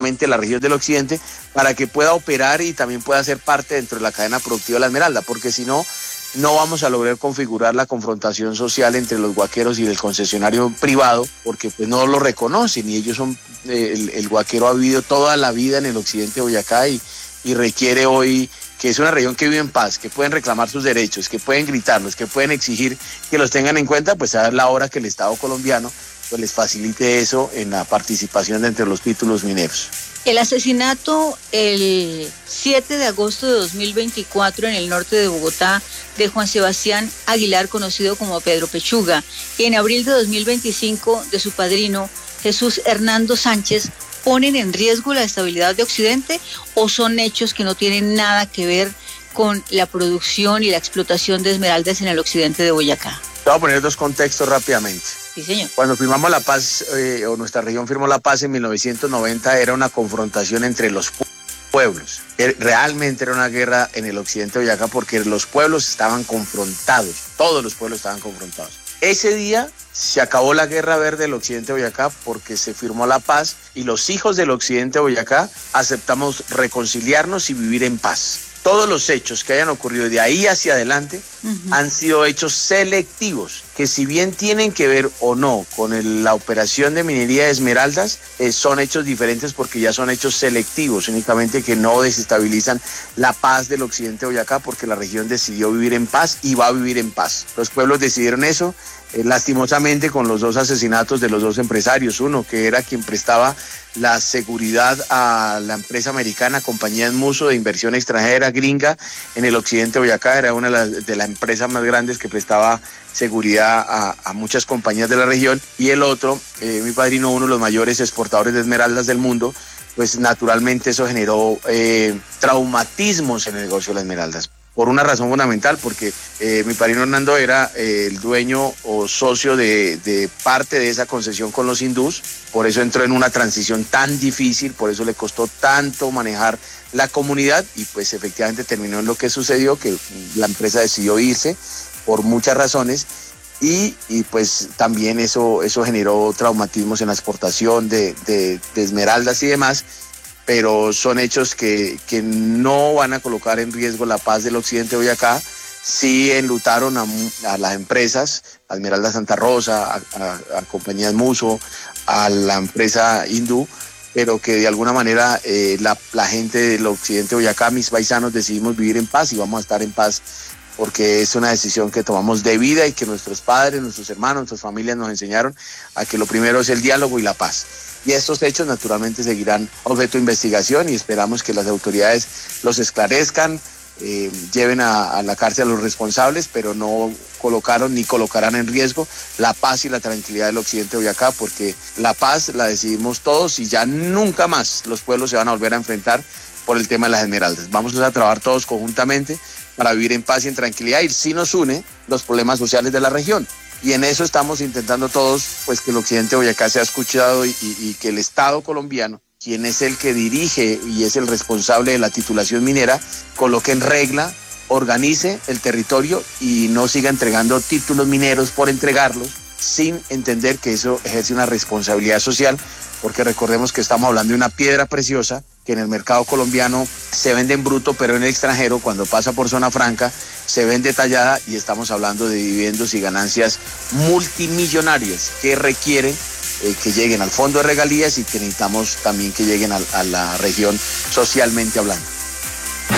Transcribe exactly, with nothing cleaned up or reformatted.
específicamente la región del occidente, para que pueda operar y también pueda ser parte dentro de la cadena productiva de la esmeralda, porque si no, no vamos a lograr configurar la confrontación social entre los guaqueros y el concesionario privado, porque pues no lo reconocen y ellos son, eh, el, el guaquero ha vivido toda la vida en el occidente de Boyacá y, y requiere hoy que es una región que vive en paz, que pueden reclamar sus derechos, que pueden gritarlos, que pueden exigir que los tengan en cuenta, pues a la hora que el Estado colombiano pues les facilite eso en la participación entre los títulos mineros. El asesinato el siete de agosto de dos mil veinticuatro en el norte de Bogotá de Juan Sebastián Aguilar, conocido como Pedro Pechuga, y en abril de dos mil veinticinco de su padrino Jesús Hernando Sánchez, ¿ponen en riesgo la estabilidad de Occidente o son hechos que no tienen nada que ver con la producción y la explotación de esmeraldas en el occidente de Boyacá? Te voy a poner dos contextos rápidamente. Sí, señor. Cuando firmamos la paz, eh, o nuestra región firmó la paz en mil novecientos noventa, era una confrontación entre los pueblos. Realmente era una guerra en el occidente de Boyacá porque los pueblos estaban confrontados, todos los pueblos estaban confrontados. Ese día se acabó la guerra verde del occidente de Boyacá porque se firmó la paz y los hijos del occidente de Boyacá aceptamos reconciliarnos y vivir en paz. Todos los hechos que hayan ocurrido de ahí hacia adelante uh-huh. han sido hechos selectivos, que si bien tienen que ver o no con el, la operación de minería de esmeraldas, eh, son hechos diferentes porque ya son hechos selectivos, únicamente que no desestabilizan la paz del occidente de Boyacá porque la región decidió vivir en paz y va a vivir en paz. Los pueblos decidieron eso. Eh, lastimosamente con los dos asesinatos de los dos empresarios, uno que era quien prestaba la seguridad a la empresa americana Compañía en Muso de inversión extranjera gringa en el occidente de Boyacá, era una de las de las empresas más grandes que prestaba seguridad a, a muchas compañías de la región, y el otro, eh, mi padrino, uno de los mayores exportadores de esmeraldas del mundo, pues naturalmente eso generó eh, traumatismos en el negocio de las esmeraldas. Por una razón fundamental, porque eh, mi padrino Hernando era eh, el dueño o socio de, de parte de esa concesión con los hindús, por eso entró en una transición tan difícil, por eso le costó tanto manejar la comunidad y pues efectivamente terminó en lo que sucedió, que la empresa decidió irse por muchas razones y, y pues también eso, eso generó traumatismos en la exportación de, de, de esmeraldas y demás. Pero son hechos que, que no van a colocar en riesgo la paz del occidente de Boyacá. Sí enlutaron a, a las empresas, a Esmeralda Santa Rosa, a, a, a Compañías Muso, a la empresa hindú, pero que de alguna manera eh, la, la gente del occidente de Boyacá, mis paisanos, decidimos vivir en paz y vamos a estar en paz porque es una decisión que tomamos de vida y que nuestros padres, nuestros hermanos, nuestras familias nos enseñaron a que lo primero es el diálogo y la paz. Y estos hechos naturalmente seguirán objeto de investigación y esperamos que las autoridades los esclarezcan, eh, lleven a, a la cárcel a los responsables, pero no colocaron ni colocarán en riesgo la paz y la tranquilidad del occidente de Boyacá, porque la paz la decidimos todos y ya nunca más los pueblos se van a volver a enfrentar por el tema de las esmeraldas. Vamos a trabajar todos conjuntamente para vivir en paz y en tranquilidad, y sí nos une los problemas sociales de la región. Y en eso estamos intentando todos, pues que el occidente de Boyacá sea escuchado y, y, y que el Estado colombiano, quien es el que dirige y es el responsable de la titulación minera, coloque en regla, organice el territorio y no siga entregando títulos mineros por entregarlos, sin entender que eso ejerce una responsabilidad social, porque recordemos que estamos hablando de una piedra preciosa que en el mercado colombiano se vende en bruto, pero en el extranjero, cuando pasa por zona franca, se vende tallada, y estamos hablando de dividendos y ganancias multimillonarias que requieren eh, que lleguen al fondo de regalías y que necesitamos también que lleguen a, a la región socialmente hablando.